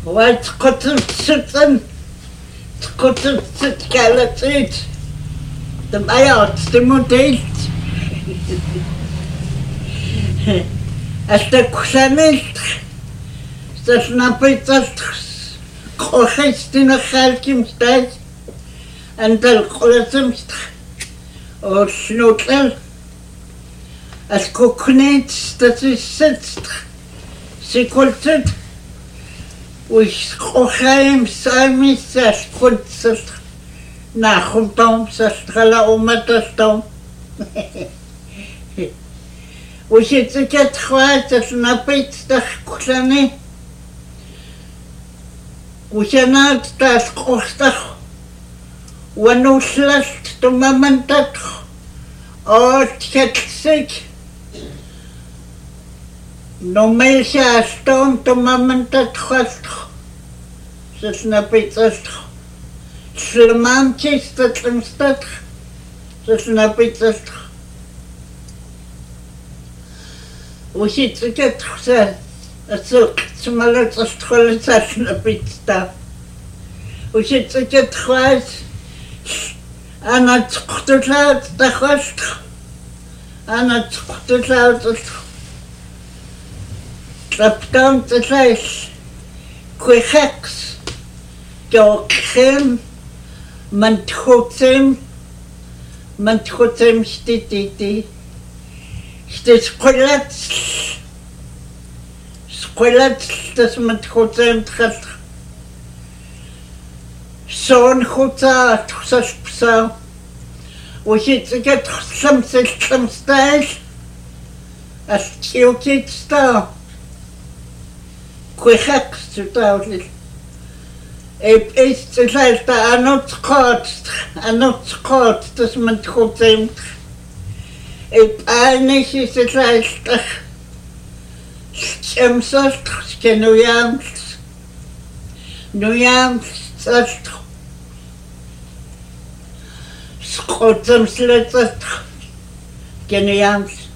Weil Skottensitten, Skottensittgalatit, dem Eierarzt, dem Modell. Als der Kusanist, das Napitas, Kochestina Halkimstad, and the Kolasimst, or Schnotel, als Koknitz, das ist sitzt, sie kultet, ich kochaim Salmis, das Kunst, nach und Tom, das Trala Omatastom. Ich hätte getreut, das Napitz, das Kusani, ich hätte das Kostach, ونوصلت تمامنتك أو تكتسك نوميش أستون تمامنتك خستخ سسنا بيتستخ سلمان تشيستت لمستتخ سسنا بيتستخ وشيت سكتخ سلق سمالت أستخل سسنا بيتستا وشيت سكتخ أنا تقتلت تخشت أنا تقتلت تبتم تلاش كوي خكس جو كخيم من تخوتم شتيتي سقلت تس من تخوتم تخلت سون خوتا تخسش بسا وشيت سكت خمستاش أستيوتيت ستا كوي خاكس تتاولي إيست تلالتا أنو تقات تسمن تخوتيم آنيشي تلالتا شمسوش كنو يامس ساشتخ سقوتم سلتت كنو يامس